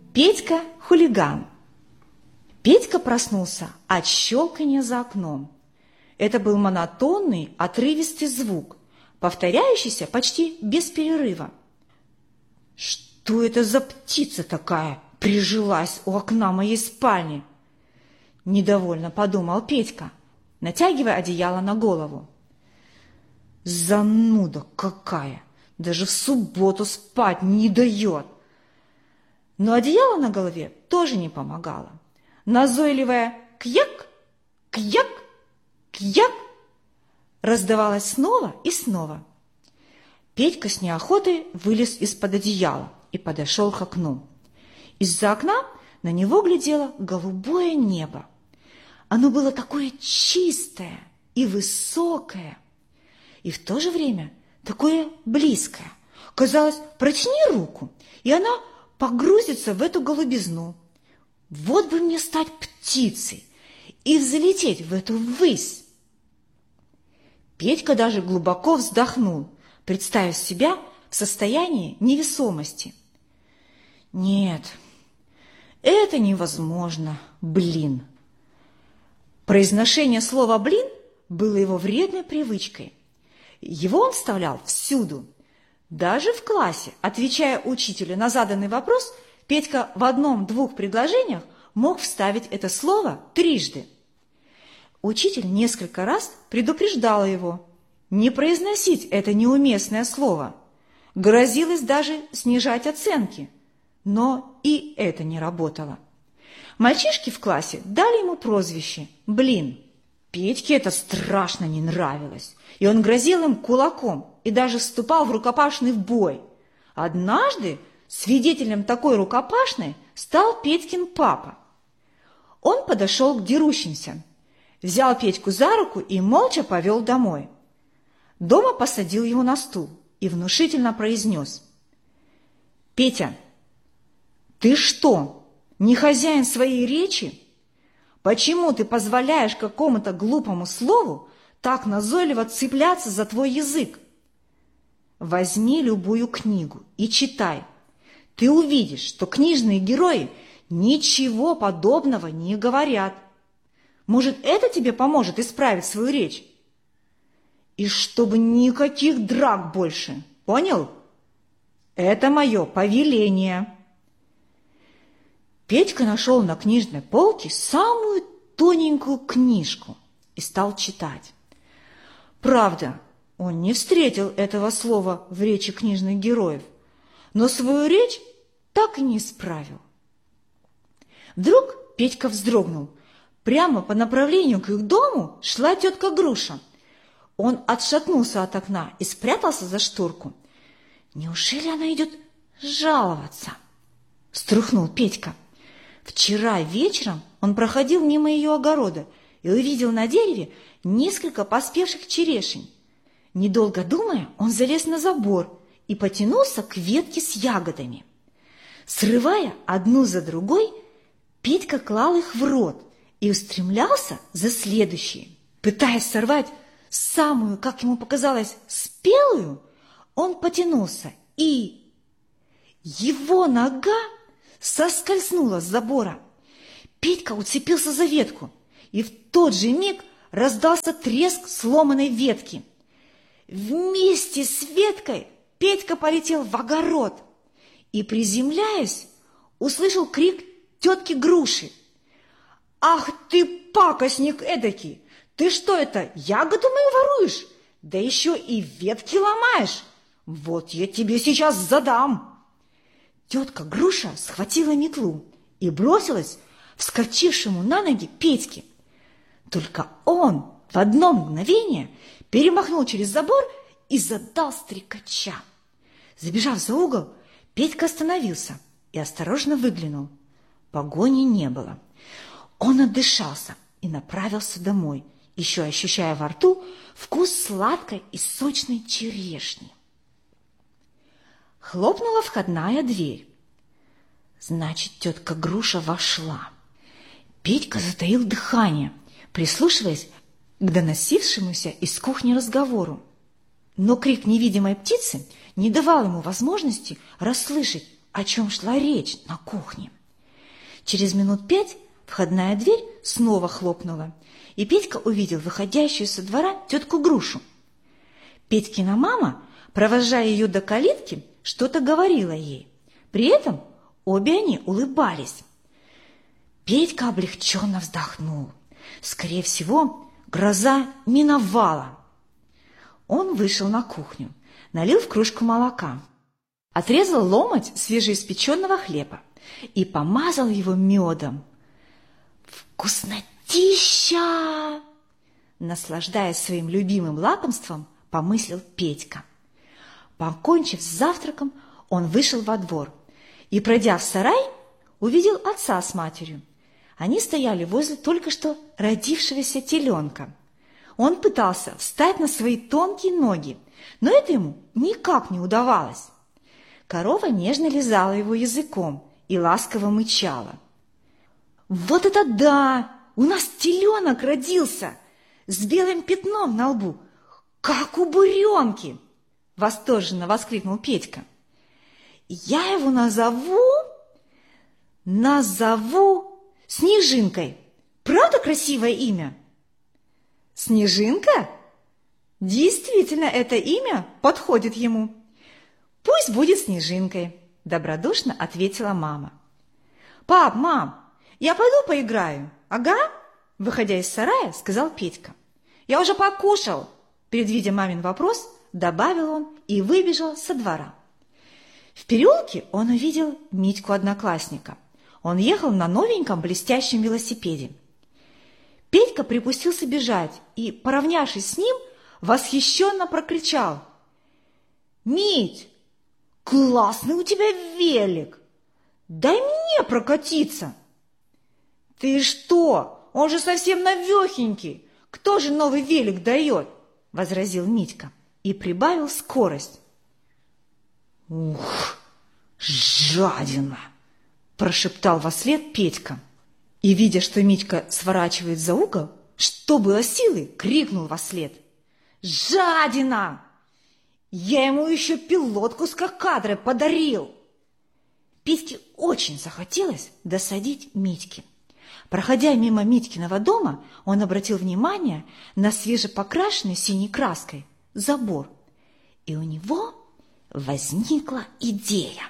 Петька хулиган. Петька проснулся от щелканья за окном. Это был монотонный, отрывистый звук, повторяющийся почти без перерыва. «Что это за птица такая прижилась у окна моей спальни?» Недовольно подумал Петька, натягивая одеяло на голову. «Зануда какая! Даже в субботу спать не дает!» Но одеяло на голове тоже не помогало. Назойливое «кьяк, кьяк, кьяк» раздавалось снова и снова. Петька с неохотой вылез из-под одеяла и подошел к окну. Из-за окна на него глядело голубое небо. Оно было такое чистое и высокое, и в то же время такое близкое. Казалось, протяни руку, и она погрузится в эту голубизну. Вот бы мне стать птицей и взлететь в эту высь. Петька даже глубоко вздохнул, представив себя в состоянии невесомости. Нет, это невозможно, блин. Произношение слова «блин» было его вредной привычкой. Его он вставлял всюду. Даже в классе, отвечая учителю на заданный вопрос, Петька в одном-двух предложениях мог вставить это слово трижды. Учитель несколько раз предупреждал его не произносить это неуместное слово. Грозилось даже снижать оценки, но и это не работало. Мальчишки в классе дали ему прозвище «Блин». Петьке это страшно не нравилось, и он грозил им кулаком и даже вступал в рукопашный бой. Однажды свидетелем такой рукопашной стал Петькин папа. Он подошел к дерущимся, взял Петьку за руку и молча повел домой. Дома посадил его на стул и внушительно произнес: «Петя, ты что, не хозяин своей речи? Почему ты позволяешь какому-то глупому слову так назойливо цепляться за твой язык? Возьми любую книгу и читай. Ты увидишь, что книжные герои ничего подобного не говорят. Может, это тебе поможет исправить свою речь? И чтобы никаких драк больше, понял? Это мое повеление». Петька нашел на книжной полке самую тоненькую книжку и стал читать. Правда, он не встретил этого слова в речи книжных героев, но свою речь так и не исправил. Вдруг Петька вздрогнул. Прямо по направлению к их дому шла тетка Груша. Он отшатнулся от окна и спрятался за шторку. «Неужели она идет жаловаться?» – струхнул Петька. Вчера вечером он проходил мимо ее огорода и увидел на дереве несколько поспевших черешень. Недолго думая, он залез на забор и потянулся к ветке с ягодами. Срывая одну за другой, Петька клал их в рот и устремлялся за следующей. Пытаясь сорвать самую, как ему показалось, спелую, он потянулся, и его нога соскользнула с забора. Петька уцепился за ветку, и в тот же миг раздался треск сломанной ветки. Вместе с веткой Петька полетел в огород и, приземляясь, услышал крик тетки Груши: «Ах ты, пакостник эдакий! Ты что это, ягоду мою воруешь? Да еще и ветки ломаешь! Вот я тебе сейчас задам!» Тетка Груша схватила метлу и бросилась вскочившему на ноги Петьке. Только он в одно мгновение перемахнул через забор и задал стрекача. Забежав за угол, Петька остановился и осторожно выглянул. Погони не было. Он отдышался и направился домой, еще ощущая во рту вкус сладкой и сочной черешни. Хлопнула входная дверь. Значит, тетка Груша вошла. Петька затаил дыхание, прислушиваясь к доносившемуся из кухни разговору. Но крик невидимой птицы не давал ему возможности расслышать, о чем шла речь на кухне. Через минут 5 входная дверь снова хлопнула, и Петька увидел выходящую со двора тетку Грушу. Петькина мама, провожая ее до калитки, что-то говорила ей. При этом обе они улыбались. Петька облегченно вздохнул. Скорее всего, гроза миновала. Он вышел на кухню, налил в кружку молока, отрезал ломоть свежеиспеченного хлеба и помазал его медом. «Вкуснотища!» Наслаждаясь своим любимым лакомством, помыслил Петька. Покончив с завтраком, он вышел во двор и, пройдя в сарай, увидел отца с матерью. Они стояли возле только что родившегося теленка. Он пытался встать на свои тонкие ноги, но это ему никак не удавалось. Корова нежно лизала его языком и ласково мычала. «Вот это да! У нас теленок родился! С белым пятном на лбу, как у буренки!» — восторженно воскликнул Петька. «Я его назову Снежинкой. Правда красивое имя?» «Снежинка? Действительно, это имя подходит ему. Пусть будет Снежинкой», – добродушно ответила мама. «Пап, мам, я пойду поиграю». «Ага», – выходя из сарая, сказал Петька. «Я уже покушал», – предвидя мамин вопрос, добавил он и выбежал со двора. В переулке он увидел Митьку-одноклассника. Он ехал на новеньком блестящем велосипеде. Петька припустился бежать и, поравнявшись с ним, восхищенно прокричал: «Мить, классный у тебя велик! Дай мне прокатиться!» «Ты что? Он же совсем новехенький! Кто же новый велик дает?» – возразил Митька и прибавил скорость. «Ух, жадина!» – прошептал вослед Петька. И, видя, что Митька сворачивает за угол, что было силы, крикнул вослед: «Жадина! Я ему еще пилотку с кокадрой подарил!» Петьке очень захотелось досадить Митьке. Проходя мимо Митькиного дома, он обратил внимание на свежепокрашенный синей краской забор, и у него возникла идея.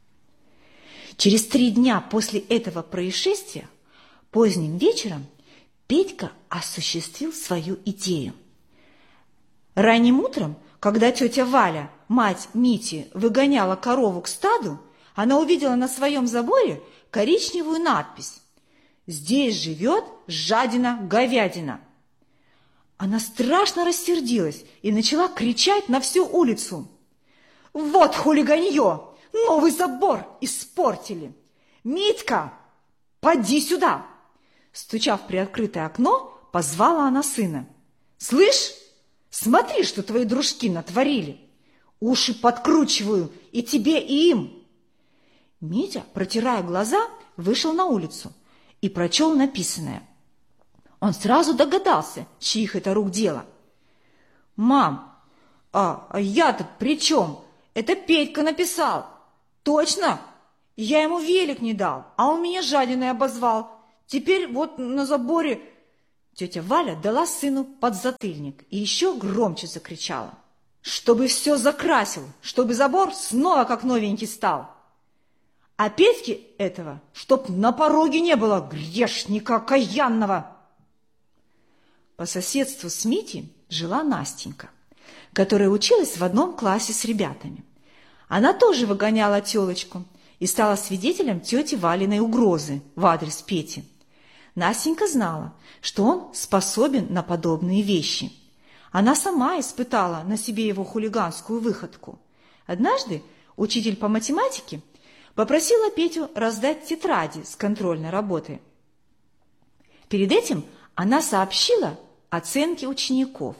Через 3 дня после этого происшествия поздним вечером Петька осуществил свою идею. Ранним утром, когда тетя Валя, мать Мити, выгоняла корову к стаду, она увидела на своем заборе коричневую надпись: «Здесь живет жадина-говядина». Она страшно рассердилась и начала кричать на всю улицу: «Вот хулиганье! Новый забор испортили! Митька, поди сюда!» Стуча в приоткрытое окно, позвала она сына. «Слышь, смотри, что твои дружки натворили! Уши подкручиваю и тебе, и им!» Митя, протирая глаза, вышел на улицу и прочел написанное. Он сразу догадался, чьих это рук дело. «Мам, а я-то при чем? Это Петька написал!» «Точно! Я ему велик не дал, а он меня жадиной обозвал. Теперь вот на заборе...» Тетя Валя дала сыну подзатыльник и еще громче закричала: «Чтобы все закрасил, чтобы забор снова как новенький стал. А Петьки этого, чтоб на пороге не было, грешника окаянного!» По соседству с Митей жила Настенька, которая училась в одном классе с ребятами. Она тоже выгоняла телочку и стала свидетелем тети Валиной угрозы в адрес Пети. Настенька знала, что он способен на подобные вещи. Она сама испытала на себе его хулиганскую выходку. Однажды учитель по математике попросила Петю раздать тетради с контрольной работой. Перед этим она сообщила оценки учеников.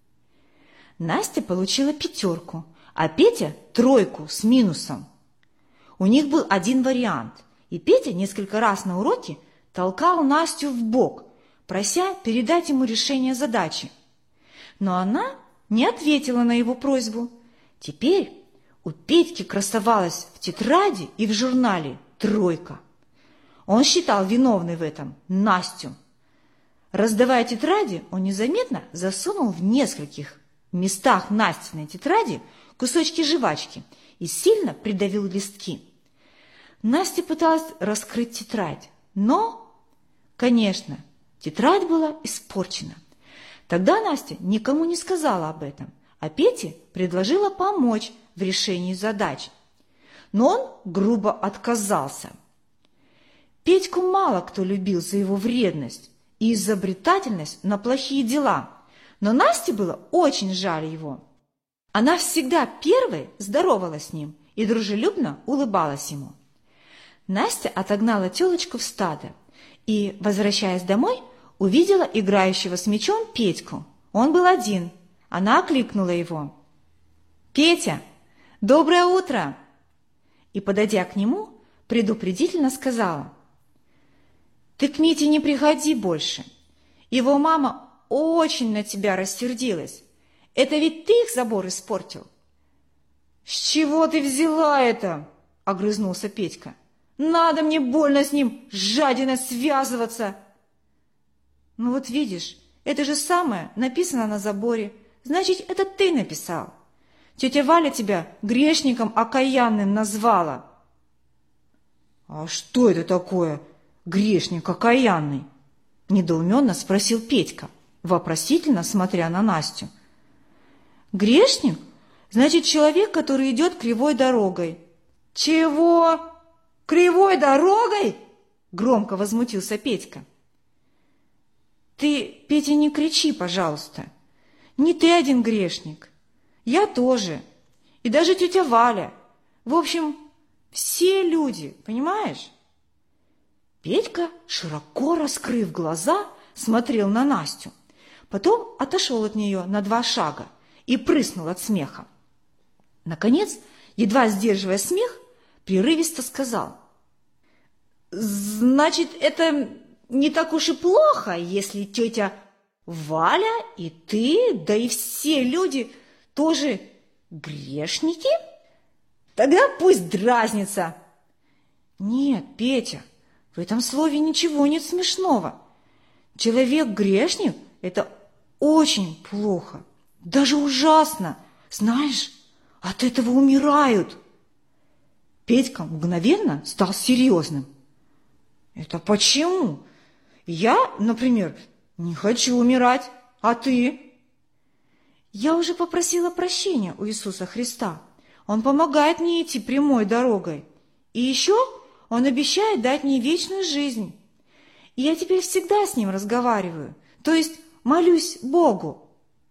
Настя получила 5, а Петя 3 с минусом. У них был один вариант, и Петя несколько раз на уроке толкал Настю в бок, прося передать ему решение задачи. Но она не ответила на его просьбу. Теперь у Петьки красовалась в тетради и в журнале 3. Он считал виновной в этом Настю. Раздавая тетради, он незаметно засунул в нескольких местах Настиной тетради кусочки жвачки и сильно придавил листки. Настя пыталась раскрыть тетрадь, но, конечно, тетрадь была испорчена. Тогда Настя никому не сказала об этом, а Пете предложила помочь в решении задач. Но он грубо отказался. Петьку мало кто любил за его вредность и изобретательность на плохие дела, но Насте было очень жаль его. Она всегда первой здоровалась с ним и дружелюбно улыбалась ему. Настя отогнала телочку в стадо и, возвращаясь домой, увидела играющего с мячом Петьку. Он был один. Она окликнула его. «Петя, доброе утро!» И, подойдя к нему, предупредительно сказала: «Ты к Мите не приходи больше. Его мама очень на тебя рассердилась. Это ведь ты их забор испортил». «С чего ты взяла это?» – огрызнулся Петька. «Надо мне больно с ним, жадиной, связываться!» «Ну вот видишь, это же самое написано на заборе. Значит, это ты написал. Тетя Валя тебя грешником окаянным назвала». «А что это такое, грешник окаянный?» – недоуменно спросил Петька, вопросительно смотря на Настю. «Грешник? Значит, человек, который идет кривой дорогой». «Чего? Кривой дорогой?» – громко возмутился Петька. «Ты, Петя, не кричи, пожалуйста. Не ты один грешник. Я тоже. И даже тетя Валя. В общем, все люди, понимаешь?» Петька, широко раскрыв глаза, смотрел на Настю. Потом отошел от нее на 2 шага и прыснул от смеха. Наконец, едва сдерживая смех, прерывисто сказал: «Значит, это не так уж и плохо, если тетя Валя и ты, да и все люди тоже грешники? Тогда пусть дразнится». «Нет, Петя, в этом слове ничего нет смешного. Человек-грешник – это очень плохо, даже ужасно. Знаешь, от этого умирают». Петька мгновенно стал серьезным. «Это почему? Я, например, не хочу умирать, а ты?» «Я уже попросила прощения у Иисуса Христа. Он помогает мне идти прямой дорогой. И еще Он обещает дать мне вечную жизнь. И я теперь всегда с Ним разговариваю, то есть молюсь Богу».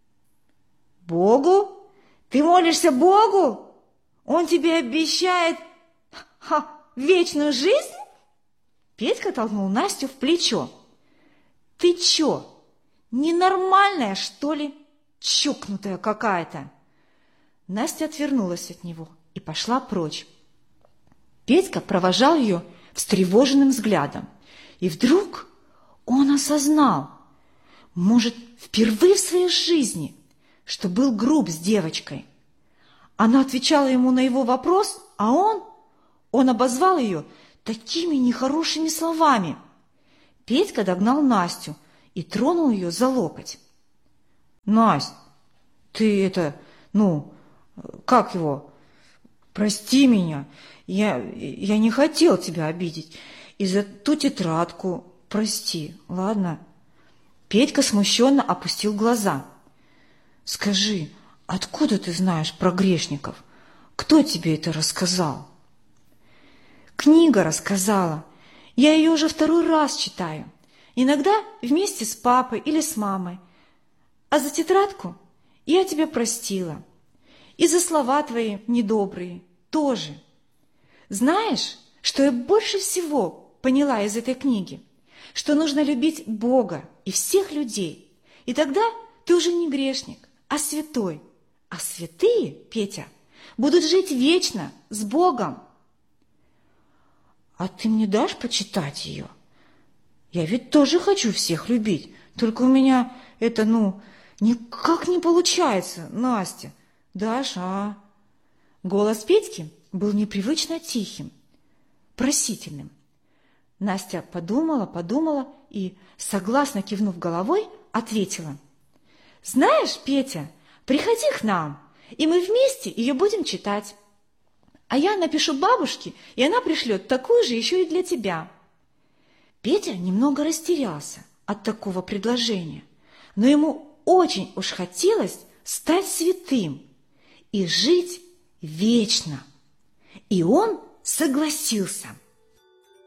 «Богу? Ты молишься Богу? Он тебе обещает вечную жизнь?» Петька толкнул Настю в плечо. «Ты чё, ненормальная, что ли? Чокнутая какая-то!» Настя отвернулась от него и пошла прочь. Петька провожал ее встревоженным взглядом. И вдруг он осознал, может, впервые в своей жизни, что был груб с девочкой. Она отвечала ему на его вопрос, а он обозвал ее такими нехорошими словами. Петька догнал Настю и тронул ее за локоть. «Насть, ты это, как его? Прости меня, я не хотел тебя обидеть. И за ту тетрадку прости, ладно?» Петька смущенно опустил глаза. «Скажи, откуда ты знаешь про грешников? Кто тебе это рассказал?» «Книга рассказала. Я ее уже 2-й раз читаю. Иногда вместе с папой или с мамой. А за тетрадку я тебя простила. И за слова твои недобрые тоже. Знаешь, что я больше всего поняла из этой книги? Что нужно любить Бога и всех людей. И тогда ты уже не грешник, а святой. А святые, Петя, будут жить вечно с Богом». «А ты мне дашь почитать ее? Я ведь тоже хочу всех любить, только у меня это, никак не получается, Настя. Дашь, а?» Голос Петьки был непривычно тихим, просительным. Настя подумала и, согласно кивнув головой, ответила: «Знаешь, Петя, приходи к нам, и мы вместе ее будем читать. А я напишу бабушке, и она пришлет такую же еще и для тебя». Петя немного растерялся от такого предложения, но ему очень уж хотелось стать святым и жить вечно. И он согласился.